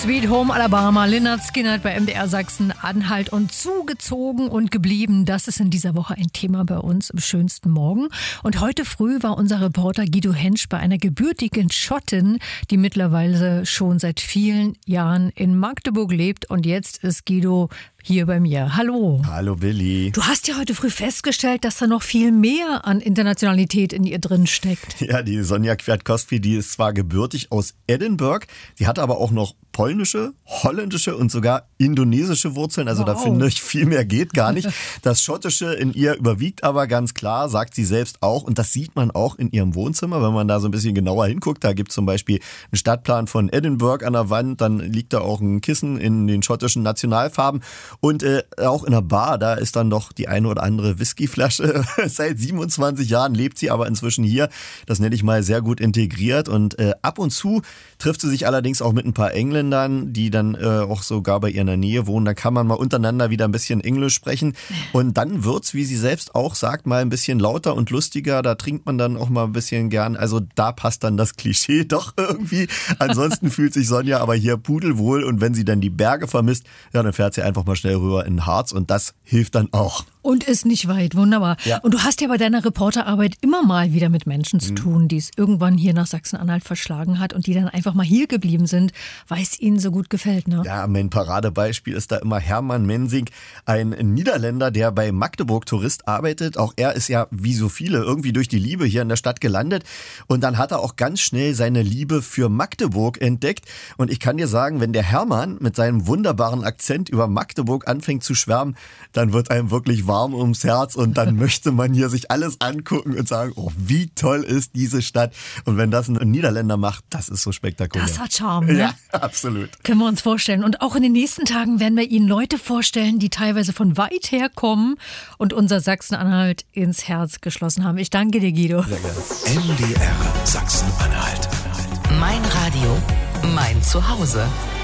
Sweet Home Alabama, Lynyrd Skynyrd bei MDR Sachsen-Anhalt und zugezogen und geblieben. Das ist in dieser Woche ein Thema bei uns im schönsten Morgen. Und heute früh war unser Reporter Guido Hensch bei einer gebürtigen Schottin, die mittlerweile schon seit vielen Jahren in Magdeburg lebt. Und jetzt ist Guido hier bei mir. Hallo. Hallo Billy. Du hast ja heute früh festgestellt, dass da noch viel mehr an Internationalität in ihr drin steckt. Ja, die Sonja Kwiatkowski, die ist zwar gebürtig aus Edinburgh, sie hat aber auch noch polnische, holländische und sogar indonesische Wurzeln. Also da finde ich, viel mehr geht gar nicht. Das Schottische in ihr überwiegt aber ganz klar, sagt sie selbst auch. Und das sieht man auch in ihrem Wohnzimmer, wenn man da so ein bisschen genauer hinguckt. Da gibt es zum Beispiel einen Stadtplan von Edinburgh an der Wand. Dann liegt da auch ein Kissen in den schottischen Nationalfarben. Und auch in der Bar, da ist dann noch die eine oder andere Whiskyflasche. Seit 27 Jahren lebt sie aber inzwischen hier. Das nenne ich mal sehr gut integriert. Und ab und zu trifft sie sich allerdings auch mit ein paar Engländern, die dann auch sogar bei ihr in der Nähe wohnen. Da kann man mal untereinander wieder ein bisschen Englisch sprechen. Und dann wird's, wie sie selbst auch sagt, mal ein bisschen lauter und lustiger. Da trinkt man dann auch mal ein bisschen gern. Also da passt dann das Klischee doch irgendwie. Ansonsten fühlt sich Sonja aber hier pudelwohl. Und wenn sie dann die Berge vermisst, ja, dann fährt sie einfach mal schnell rüber in Harz. Und das hilft dann auch. Und ist nicht weit, wunderbar. Ja. Und du hast ja bei deiner Reporterarbeit immer mal wieder mit Menschen zu tun, die es irgendwann hier nach Sachsen-Anhalt verschlagen hat und die dann einfach mal hier geblieben sind, weil es ihnen so gut gefällt, ne? Ja, mein Paradebeispiel ist da immer Hermann Mensing, ein Niederländer, der bei Magdeburg Tourist arbeitet. Auch er ist ja, wie so viele, irgendwie durch die Liebe hier in der Stadt gelandet. Und dann hat er auch ganz schnell seine Liebe für Magdeburg entdeckt. Und ich kann dir sagen, wenn der Hermann mit seinem wunderbaren Akzent über Magdeburg anfängt zu schwärmen, dann wird einem wirklich warm ums Herz und dann möchte man hier sich alles angucken und sagen, oh, wie toll ist diese Stadt. Und wenn das ein Niederländer macht, das ist so spektakulär. Das hat Charme, ne? Ja, absolut. Können wir uns vorstellen. Und auch in den nächsten Tagen werden wir Ihnen Leute vorstellen, die teilweise von weit her kommen und unser Sachsen-Anhalt ins Herz geschlossen haben. Ich danke dir, Guido. Sehr gerne. MDR Sachsen-Anhalt. Mein Radio, mein Zuhause.